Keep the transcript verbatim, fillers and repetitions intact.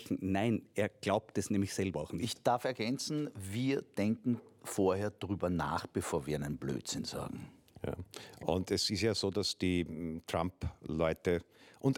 sprechen. Nein, er glaubt es nämlich selber auch nicht. Ich darf ergänzen, wir denken vorher drüber nach, bevor wir einen Blödsinn sagen. Ja. Und es ist ja so, dass die Trump-Leute und